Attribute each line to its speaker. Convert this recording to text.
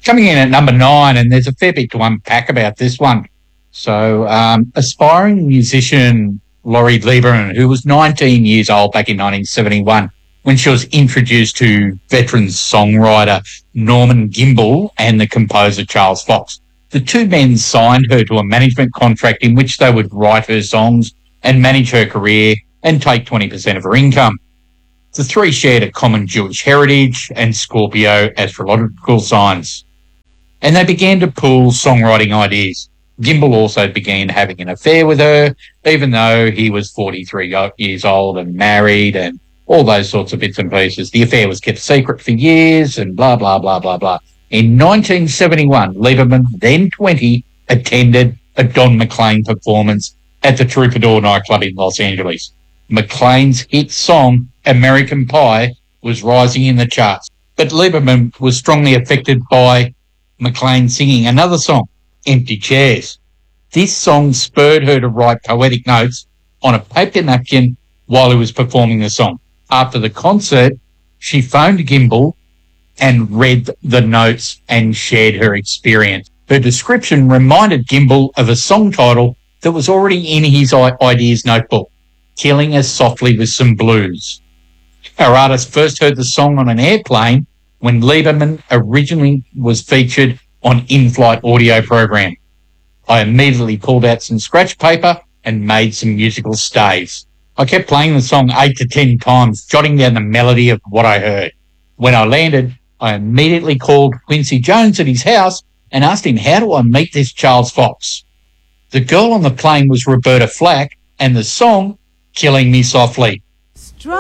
Speaker 1: Coming in at number 9, and there's a fair bit to unpack about this one. So, aspiring musician Laurie Lieberman, who was 19 years old back in 1971, when she was introduced to veteran songwriter Norman Gimbel and the composer Charles Fox. The two men signed her to a management contract in which they would write her songs and manage her career and take 20% of her income. The three shared a common Jewish heritage and Scorpio astrological signs. And they began to pool songwriting ideas. Gimbel also began having an affair with her, even though he was 43 years old and married and all those sorts of bits and pieces. The affair was kept secret for years and blah, blah, blah, blah, blah. In 1971, Lieberman, then 20, attended a Don McLean performance at the Troubadour nightclub in Los Angeles. McLean's hit song, American Pie, was rising in the charts, but Lieberman was strongly affected by McLean singing another song, Empty Chairs. This song spurred her to write poetic notes on a paper napkin while he was performing the song. After the concert, she phoned Gimbel and read the notes and shared her experience. Her description reminded Gimbel of a song title that was already in his ideas notebook, Killing Us Softly with Some Blues. Our artist first heard the song on an airplane when Lieberman originally was featured on in-flight audio program. I immediately pulled out some scratch paper and made some musical stays. I kept playing the song 8 to 10 times, jotting down the melody of what I heard. When I landed, I immediately called Quincy Jones at his house and asked him, how do I meet this Charles Fox? The girl on the plane was Roberta Flack, and the song, Killing Me Softly.